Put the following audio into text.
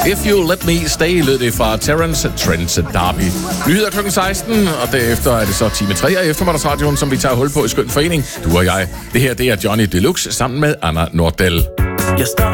If You Let Me Stay, lød det fra Terence Trent D'Arby. Nyheder kl. 16, og derefter er det så time 3 af eftermiddagsradioen, som vi tager hul på i skøn forening. Du og jeg. Det her, det er Johnny Deluxe sammen med Anna Nordell. Jeg